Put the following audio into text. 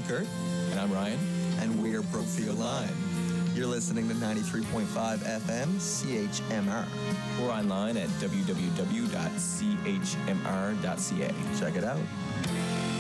I'm Kurt. And I'm Ryan. And we're Brookfield Line. You're listening to 93.5 FM CHMR. We're online at www.chmr.ca. Check it out.